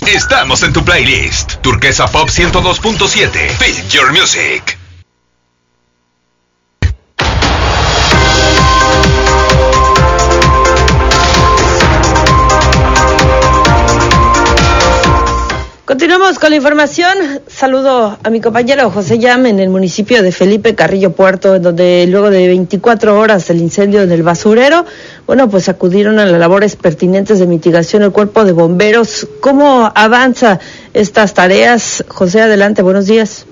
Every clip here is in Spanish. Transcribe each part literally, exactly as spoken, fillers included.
Estamos en tu playlist. Turquesa Pop ciento dos punto siete. Feel your music. Continuamos con la información. Saludo a mi compañero José Yam en el municipio de Felipe Carrillo Puerto, en donde luego de veinticuatro horas del incendio en el basurero, bueno, pues acudieron a las labores pertinentes de mitigación el cuerpo de bomberos. ¿Cómo avanza estas tareas? José, adelante, buenos días.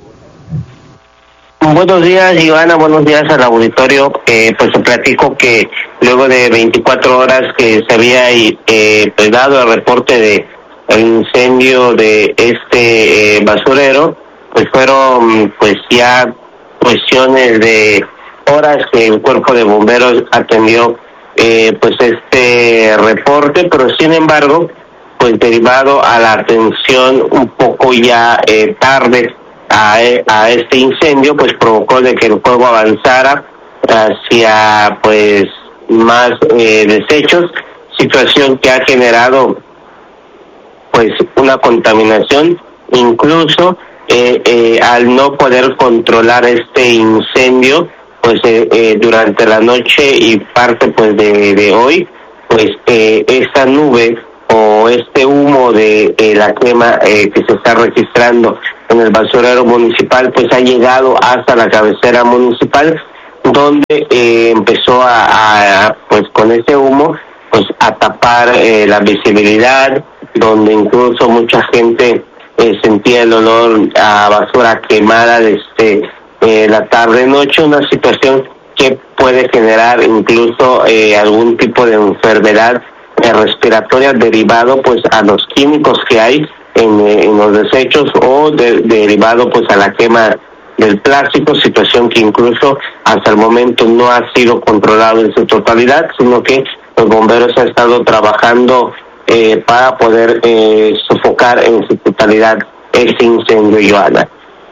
Buenos días, Ivana, buenos días al auditorio. Eh, pues te platico que luego de veinticuatro horas que se había eh, pues dado el reporte de el incendio de este eh, basurero, pues fueron pues ya cuestiones de horas que el cuerpo de bomberos atendió eh, pues este reporte, pero sin embargo, pues derivado a la atención un poco ya eh, tarde a, a este incendio, pues provocó de que el fuego avanzara hacia pues más eh, desechos, situación que ha generado pues una contaminación, incluso eh, eh, al no poder controlar este incendio, pues eh, eh, durante la noche y parte pues de, de hoy, pues eh, esta nube o este humo de eh, la quema eh, que se está registrando en el basurero municipal, pues ha llegado hasta la cabecera municipal, donde eh, empezó a, a, pues con ese humo, pues a tapar eh, la visibilidad, donde incluso mucha gente eh, sentía el olor a basura quemada desde eh, la tarde-noche, una situación que puede generar incluso eh, algún tipo de enfermedad eh, respiratoria derivado pues a los químicos que hay en, eh, en los desechos o de, derivado pues a la quema del plástico, situación que incluso hasta el momento no ha sido controlado en su totalidad, sino que los bomberos han estado trabajando Eh, para poder eh, sofocar en su totalidad ese incendio, Joana.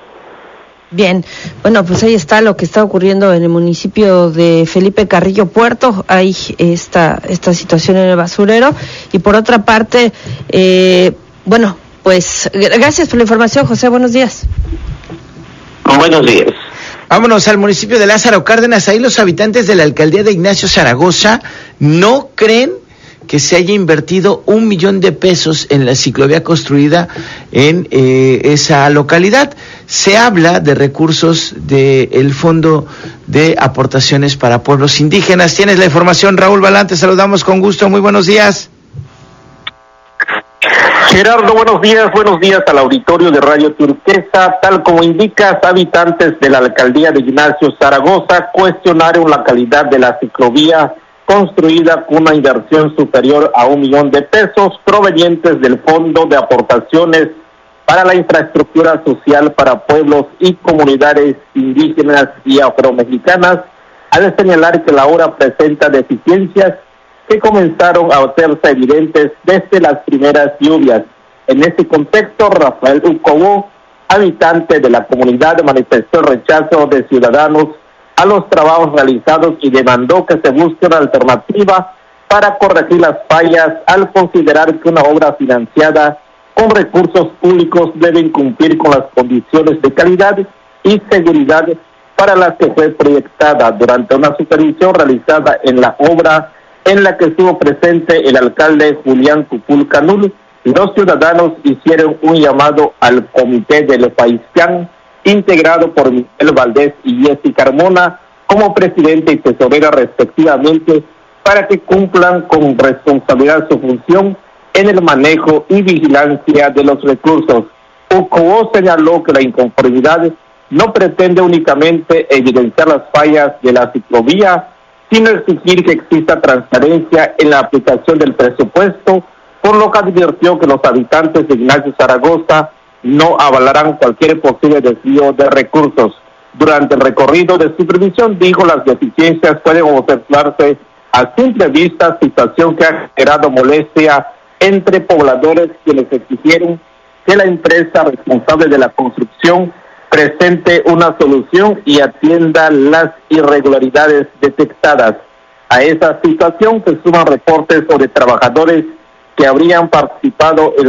Bien, bueno, pues ahí está lo que está ocurriendo en el municipio de Felipe Carrillo Puerto. Hay esta esta situación en el basurero. Y por otra parte, eh, bueno, pues gracias por la información, José. Buenos días. Buenos días. Vámonos al municipio de Lázaro Cárdenas. Ahí los habitantes de la alcaldía de Ignacio Zaragoza no creen que se haya invertido un millón de pesos en la ciclovía construida en eh, esa localidad. Se habla de recursos del Fondo de Aportaciones para Pueblos Indígenas. Tienes la información, Raúl Balán, te saludamos con gusto, muy buenos días. Gerardo, buenos días, buenos días al auditorio de Radio Turquesa. Tal como indicas, habitantes de la alcaldía de Ignacio Zaragoza cuestionaron la calidad de la ciclovía construida con una inversión superior a un millón de pesos provenientes del Fondo de Aportaciones para la Infraestructura Social para Pueblos y Comunidades Indígenas y Afromexicanas, al señalar que la obra presenta deficiencias que comenzaron a hacerse evidentes desde las primeras lluvias. En este contexto, Rafael Ucobó, habitante de la comunidad, manifestó el rechazo de ciudadanos a los trabajos realizados y demandó que se busque una alternativa para corregir las fallas, al considerar que una obra financiada con recursos públicos debe cumplir con las condiciones de calidad y seguridad para las que fue proyectada. Durante una supervisión realizada en la obra, en la que estuvo presente el alcalde Julián Cupul Canul, los ciudadanos hicieron un llamado al comité del Paisán, integrado por Miguel Valdés y Jessy Carmona como presidente y tesorera respectivamente, para que cumplan con responsabilidad su función en el manejo y vigilancia de los recursos. Ucobó señaló que la inconformidad no pretende únicamente evidenciar las fallas de la ciclovía, sino exigir que exista transparencia en la aplicación del presupuesto, por lo que advirtió que los habitantes de Ignacio Zaragoza no avalarán cualquier posible desvío de recursos. Durante el recorrido de supervisión, dijo, las deficiencias pueden observarse a simple vista, situación que ha generado molestia entre pobladores, quienes exigieron que la empresa responsable de la construcción presente una solución y atienda las irregularidades detectadas. A esa situación se suman reportes sobre trabajadores que habrían participado en la ejecución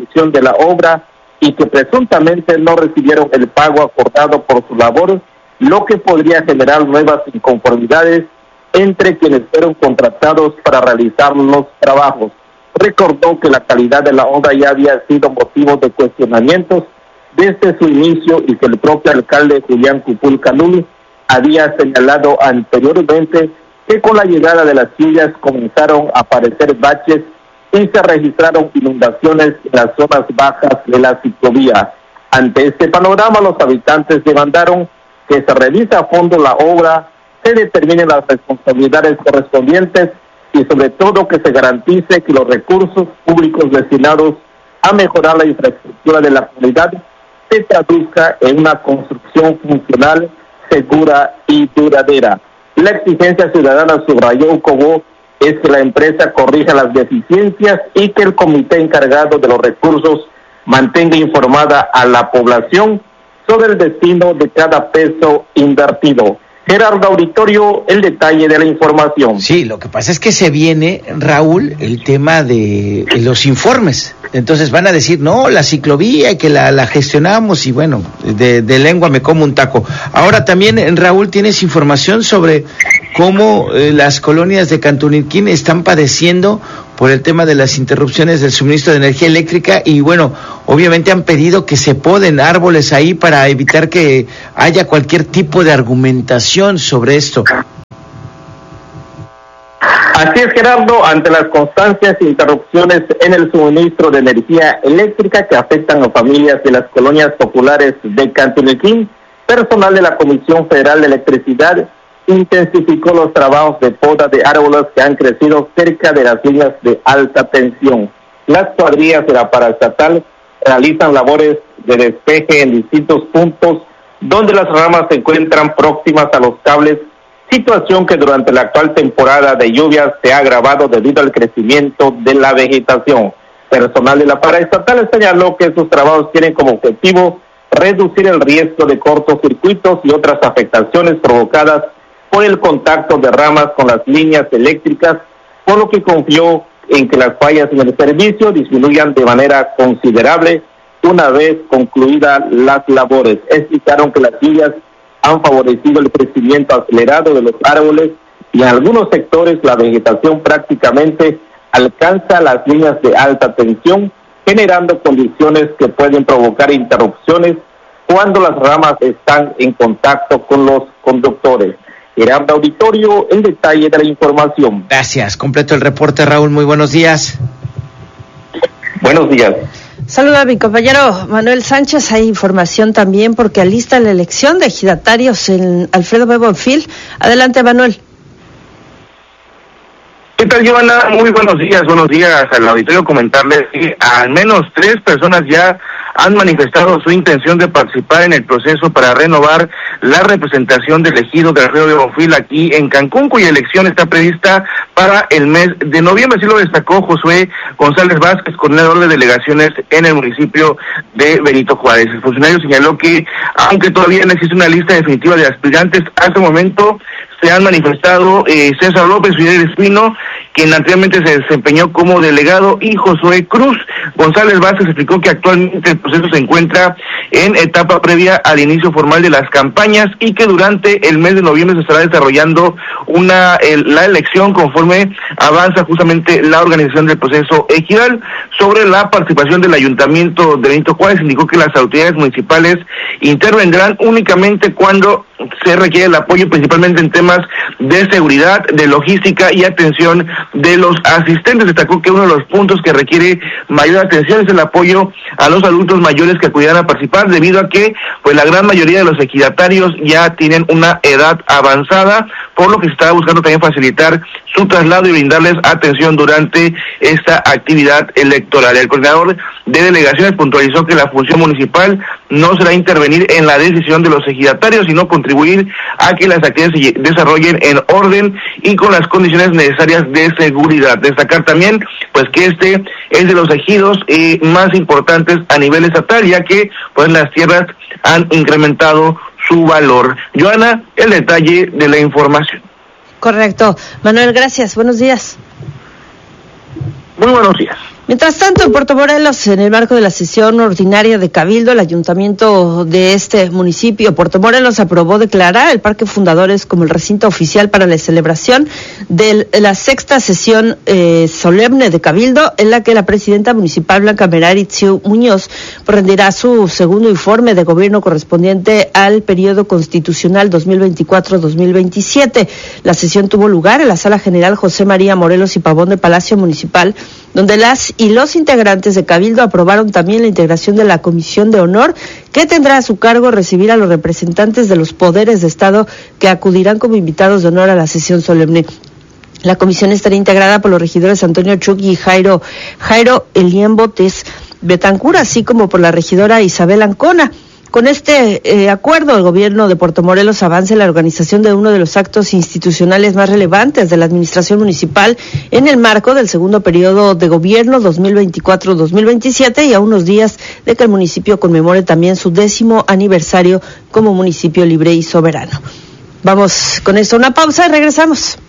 ejecución de la obra y que presuntamente no recibieron el pago acordado por su labor, lo que podría generar nuevas inconformidades entre quienes fueron contratados para realizar los trabajos. Recordó que la calidad de la obra ya había sido motivo de cuestionamientos desde su inicio y que el propio alcalde Julián Cupul Canul había señalado anteriormente que con la llegada de las lluvias comenzaron a aparecer baches y se registraron inundaciones en las zonas bajas de la ciclovía. Ante este panorama, los habitantes demandaron que se revise a fondo la obra, se determinen las responsabilidades correspondientes y sobre todo que se garantice que los recursos públicos destinados a mejorar la infraestructura de la comunidad se traduzca en una construcción funcional, segura y duradera. La exigencia ciudadana, subrayó Cobo, es que la empresa corrija las deficiencias y que el comité encargado de los recursos mantenga informada a la población sobre el destino de cada peso invertido. Gerardo Auditorio, el detalle de la información. Sí, lo que pasa es que se viene, Raúl, el tema de los informes. Entonces van a decir, no, la ciclovía, que la, la gestionamos y bueno, de, de lengua me como un taco. Ahora también, Raúl, tienes información sobre cómo eh, las colonias de Cantuniquín están padeciendo por el tema de las interrupciones del suministro de energía eléctrica y bueno, obviamente han pedido que se poden árboles ahí para evitar que haya cualquier tipo de argumentación sobre esto. Así es, Gerardo, ante las constantes interrupciones en el suministro de energía eléctrica que afectan a familias de las colonias populares de Cantuniquín, personal de la Comisión Federal de Electricidad intensificó los trabajos de poda de árboles que han crecido cerca de las líneas de alta tensión. Las cuadrillas de la paraestatal realizan labores de despeje en distintos puntos donde las ramas se encuentran próximas a los cables, situación que durante la actual temporada de lluvias se ha agravado debido al crecimiento de la vegetación. Personal de la paraestatal señaló que estos trabajos tienen como objetivo reducir el riesgo de cortocircuitos y otras afectaciones provocadas por el contacto de ramas con las líneas eléctricas, por lo que confió en que las fallas en el servicio disminuyan de manera considerable una vez concluidas las labores. Explicaron que las lluvias han favorecido el crecimiento acelerado de los árboles y en algunos sectores la vegetación prácticamente alcanza las líneas de alta tensión, generando condiciones que pueden provocar interrupciones cuando las ramas están en contacto con los conductores. Gerardo Auditorio, el detalle de la información. Gracias, completo el reporte, Raúl, muy buenos días. Buenos días. Saluda a mi compañero Manuel Sánchez. Hay información también porque alista la elección de ejidatarios en Alfredo B. Bonfil. Adelante, Manuel. ¿Qué tal, Joana? Muy buenos días, buenos días al auditorio. Comentarles que al menos tres personas ya han manifestado su intención de participar en el proceso para renovar la representación del ejido de Alfredo de Bonfil aquí en Cancún, cuya elección está prevista para el mes de noviembre. Así lo destacó Josué González Vázquez, coordinador de delegaciones en el municipio de Benito Juárez. El funcionario señaló que, aunque todavía no existe una lista definitiva de aspirantes, hasta el momento se han manifestado eh, César López, Fidel Espino, quien anteriormente se desempeñó como delegado, y Josué Cruz. González Vázquez explicó que actualmente el proceso se encuentra en etapa previa al inicio formal de las campañas y que durante el mes de noviembre se estará desarrollando una el, la elección conforme avanza justamente la organización del proceso ejidal. Sobre la participación del Ayuntamiento de Benito Juárez, indicó que las autoridades municipales intervendrán únicamente cuando se requiere el apoyo, principalmente en temas de seguridad, de logística y atención de los asistentes. Destacó que uno de los puntos que requiere mayor atención es el apoyo a los adultos mayores que acudirán a participar, debido a que pues la gran mayoría de los ejidatarios ya tienen una edad avanzada, por lo que se está buscando también facilitar su traslado y brindarles atención durante esta actividad electoral. El coordinador de delegaciones puntualizó que la función municipal no será intervenir en la decisión de los ejidatarios, sino contribuir a que las actividades se desarrollen en orden y con las condiciones necesarias de seguridad. Destacar también pues que este es de los ejidos eh, más importantes a nivel estatal, ya que pues las tierras han incrementado su valor. Joana, el detalle de la información. Correcto. Manuel, gracias. Buenos días. Muy buenos días. Mientras tanto, en Puerto Morelos, en el marco de la sesión ordinaria de Cabildo, el ayuntamiento de este municipio, Puerto Morelos, aprobó declarar el Parque Fundadores como el recinto oficial para la celebración de la sexta sesión eh, solemne de Cabildo, en la que la presidenta municipal Blanca Merari Tsiu Muñoz rendirá su segundo informe de gobierno correspondiente al periodo constitucional dos mil veinticuatro dos mil veintisiete. La sesión tuvo lugar en la Sala General José María Morelos y Pavón de Palacio Municipal, donde las y los integrantes de Cabildo aprobaron también la integración de la Comisión de Honor, que tendrá a su cargo recibir a los representantes de los poderes de Estado que acudirán como invitados de honor a la sesión solemne. La comisión estará integrada por los regidores Antonio Chuc y Jairo, Jairo Elien Botes Betancur, así como por la regidora Isabel Ancona. Con este eh, acuerdo, el gobierno de Puerto Morelos avanza en la organización de uno de los actos institucionales más relevantes de la administración municipal en el marco del segundo periodo de gobierno dos mil veinticuatro dos mil veintisiete y a unos días de que el municipio conmemore también su décimo aniversario como municipio libre y soberano. Vamos con esto a una pausa y regresamos.